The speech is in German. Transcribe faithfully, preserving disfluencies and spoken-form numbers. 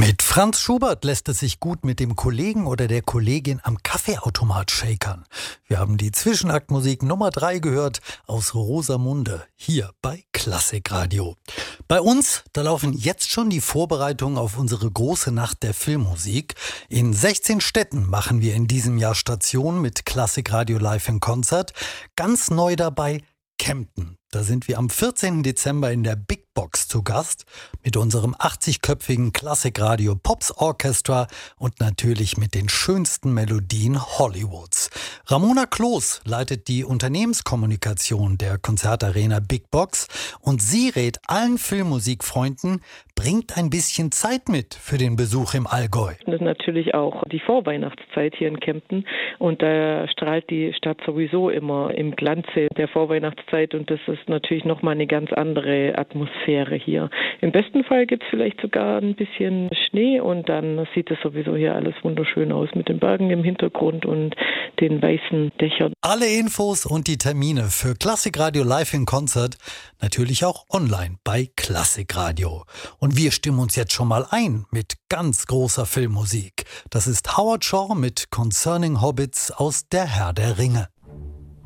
Mit Franz Schubert lässt es sich gut mit dem Kollegen oder der Kollegin am Kaffeeautomat shakern. Wir haben die Zwischenaktmusik Nummer drei gehört aus Rosamunde, hier bei Klassikradio. Bei uns, da laufen jetzt schon die Vorbereitungen auf unsere große Nacht der Filmmusik. In sechzehn Städten machen wir in diesem Jahr Station mit Klassikradio live in Konzert. Ganz neu dabei Kempten. Da sind wir am vierzehnten Dezember in der Big Box zu Gast mit unserem achtzigköpfigen Klassikradio Pops Orchestra und natürlich mit den schönsten Melodien Hollywoods. Ramona Kloß leitet die Unternehmenskommunikation der Konzertarena Big Box und sie rät allen Filmmusikfreunden, bringt ein bisschen Zeit mit für den Besuch im Allgäu. Das ist natürlich auch die Vorweihnachtszeit hier in Kempten und da strahlt die Stadt sowieso immer im Glanze der Vorweihnachtszeit und das ist natürlich nochmal eine ganz andere Atmosphäre hier. Im besten Fall gibt es vielleicht sogar ein bisschen Schnee und dann sieht es sowieso hier alles wunderschön aus mit den Bergen im Hintergrund und den weißen Dächern. Alle Infos und die Termine für Klassikradio live in Konzert natürlich auch online bei Klassikradio. Und wir stimmen uns jetzt schon mal ein mit ganz großer Filmmusik. Das ist Howard Shore mit Concerning Hobbits aus Der Herr der Ringe.